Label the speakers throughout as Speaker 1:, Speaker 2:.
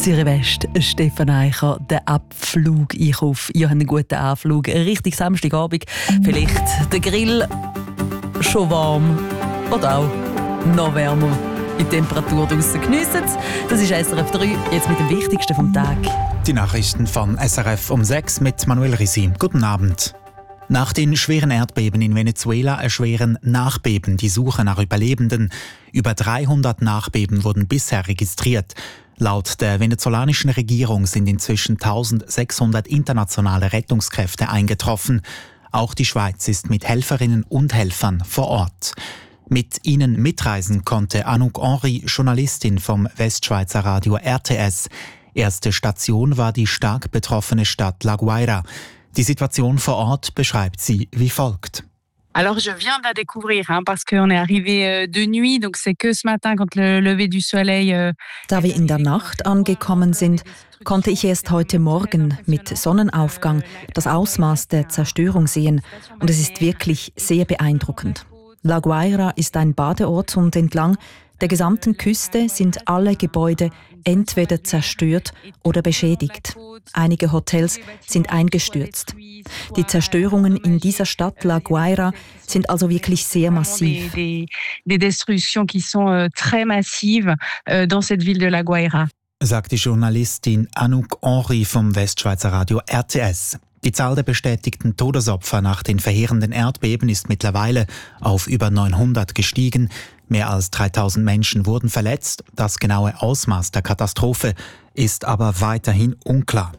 Speaker 1: Zürich West, Stefan Eicher, der Abflug. Ich hoffe, ihr habt einen guten Anflug. Richtig Samstagabend. Vielleicht der Grill schon warm oder auch noch wärmer. Die Temperatur draussen geniessen. Das ist SRF 3, jetzt mit dem Wichtigsten vom Tag.
Speaker 2: Die Nachrichten von SRF um 6 mit Manuel Risi. Guten Abend. Nach den schweren Erdbeben in Venezuela erschweren Nachbeben die Suche nach Überlebenden. Über 300 Nachbeben wurden bisher registriert. Laut der venezolanischen Regierung sind inzwischen 1600 internationale Rettungskräfte eingetroffen. Auch die Schweiz ist mit Helferinnen und Helfern vor Ort. Mit ihnen mitreisen konnte Anouk Henry, Journalistin vom Westschweizer Radio RTS. Erste Station war die stark betroffene Stadt La Guaira. Die Situation vor Ort beschreibt sie wie folgt.
Speaker 3: Alors je viens de la découvrir parce qu'on est arrivé de nuit, donc c'est que ce matin quand le lever du soleil.
Speaker 4: Da wir in der Nacht angekommen sind, konnte ich erst heute Morgen mit Sonnenaufgang das Ausmaß der Zerstörung sehen und es ist wirklich sehr beeindruckend. La Guaira ist ein Badeort und entlang der gesamten Küste sind alle Gebäude entweder zerstört oder beschädigt. Einige Hotels sind eingestürzt. Die Zerstörungen in dieser Stadt La Guaira sind also wirklich sehr massiv.
Speaker 3: Des destructions qui sont très massives dans cette ville de La Guaira.
Speaker 2: Sagt die Journalistin Anouk Henry vom Westschweizer Radio RTS. Die Zahl der bestätigten Todesopfer nach den verheerenden Erdbeben ist mittlerweile auf über 900 gestiegen. Mehr als 3000 Menschen wurden verletzt. Das genaue Ausmaß der Katastrophe ist aber weiterhin unklar.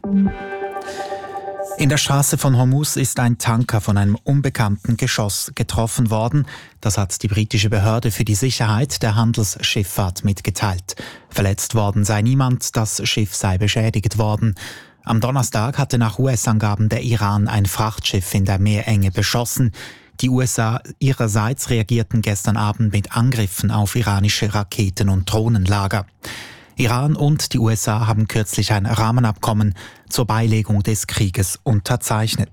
Speaker 2: In der Straße von Hormuz ist ein Tanker von einem unbekannten Geschoss getroffen worden. Das hat die britische Behörde für die Sicherheit der Handelsschifffahrt mitgeteilt. Verletzt worden sei niemand, das Schiff sei beschädigt worden. Am Donnerstag hatte nach US-Angaben der Iran ein Frachtschiff in der Meerenge beschossen. Die USA ihrerseits reagierten gestern Abend mit Angriffen auf iranische Raketen- und Drohnenlager. Iran und die USA haben kürzlich ein Rahmenabkommen zur Beilegung des Krieges unterzeichnet.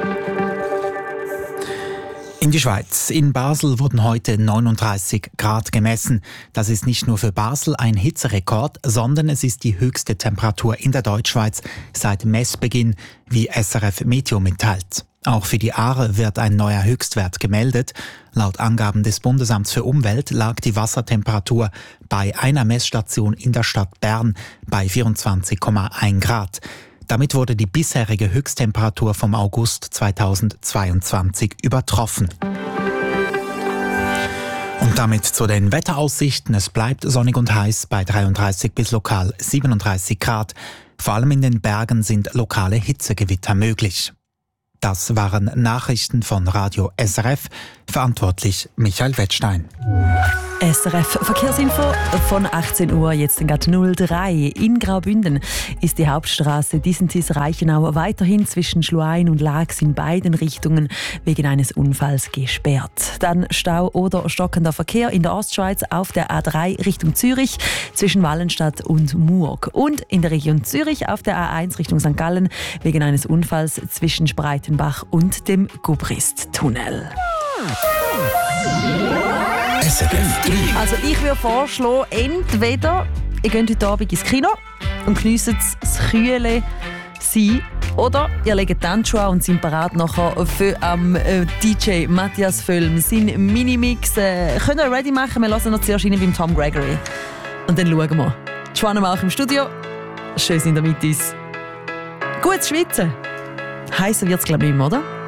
Speaker 2: In die Schweiz. In Basel wurden heute 39 Grad gemessen. Das ist nicht nur für Basel ein Hitzerekord, sondern es ist die höchste Temperatur in der Deutschschweiz seit Messbeginn, wie SRF Meteo mitteilt. Auch für die Aare wird ein neuer Höchstwert gemeldet. Laut Angaben des Bundesamts für Umwelt lag die Wassertemperatur bei einer Messstation in der Stadt Bern bei 24,1 Grad. Damit wurde die bisherige Höchsttemperatur vom August 2022 übertroffen. Und damit zu den Wetteraussichten. Es bleibt sonnig und heiß bei 33 bis lokal 37 Grad. Vor allem in den Bergen sind lokale Hitzegewitter möglich. Das waren Nachrichten von Radio SRF. Verantwortlich Michael Wettstein.
Speaker 1: SRF Verkehrsinfo von 18 Uhr, jetzt gerade 03. In Graubünden ist die Hauptstraße Disentis-Reichenau weiterhin zwischen Schluein und Laax in beiden Richtungen wegen eines Unfalls gesperrt. Dann Stau oder stockender Verkehr in der Ostschweiz auf der A3 Richtung Zürich zwischen Wallenstadt und Murg. Und in der Region Zürich auf der A1 Richtung St. Gallen wegen eines Unfalls zwischen Spreitenbach und dem Gubrist-Tunnel. Also ich würde vorschlagen, entweder ihr geht heute Abend ins Kino und geniessen das kühle Sein, oder ihr legt die Handschuhe an und sind bereit nachher für DJ Matthias Völm seinen Minimix. Könnt ihr ready machen? Wir lassen noch zuerst rein beim Tom Gregory. Und dann schauen wir. Joanna Mauch im Studio. Schön sind ihr mit uns. Gutes Schwitzen. Heißer wird es glaube ich nicht mehr, oder?